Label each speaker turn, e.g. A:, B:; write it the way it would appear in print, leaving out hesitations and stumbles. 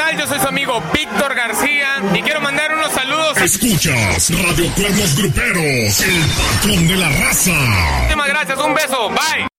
A: canal. Yo soy su amigo Víctor García y quiero mandar unos saludos.
B: Escuchas Radio Cuernos Gruperos, el patrón de la raza.
A: Muchísimas gracias, un beso, bye.